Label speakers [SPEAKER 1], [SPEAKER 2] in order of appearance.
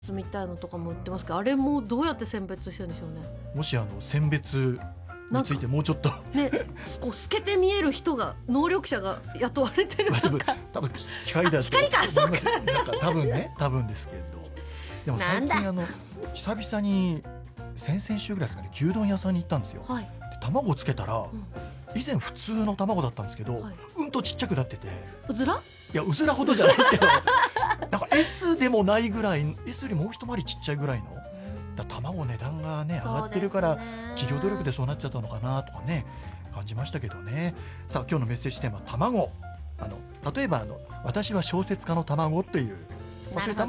[SPEAKER 1] みたいのとかも売ってますけど、あれもどうやって選別してるんでしょうね。
[SPEAKER 2] もし選別についてもうちょっと
[SPEAKER 1] ね、こう透けて見える人が、能力者が雇われてるとか
[SPEAKER 2] 多分機械だと
[SPEAKER 1] 光か、そうか、
[SPEAKER 2] なんか多分ですけど、でも最近久々に先々週ぐらいですかね、牛丼屋さんに行ったんですよ、
[SPEAKER 1] はい、
[SPEAKER 2] で卵をつけたら、以前普通の卵だったんですけど、
[SPEAKER 1] はい、
[SPEAKER 2] うんとちっちゃくなってて、
[SPEAKER 1] うずら？
[SPEAKER 2] いやうずらほどじゃないですけどなんか S でもないぐらい、 S よりもう一回りちっちゃいぐらいの、だ卵値段がね上がってるから、企業努力でそうなっちゃったのかなとかね感じましたけどね。さあ今日のメッセージテーマ、卵。例えば私は小説家の卵っていう、そういう卵